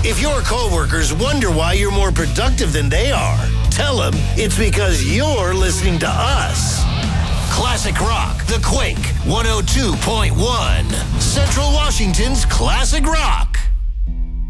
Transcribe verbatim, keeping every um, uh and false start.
If your coworkers wonder why you're more productive than they are, tell them it's because you're listening to us. Classic Rock, The Quake, one oh two point one. Central Washington's Classic Rock.